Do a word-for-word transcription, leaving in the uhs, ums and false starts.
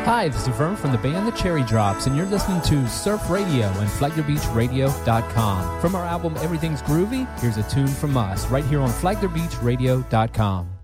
Hi, this is Vern from the band The Cherry Drops, and you're listening to Surf Radio and Flagler Beach Radio dot com. From our album Everything's Groovy, here's a tune from us right here on Flagler Beach Radio dot com.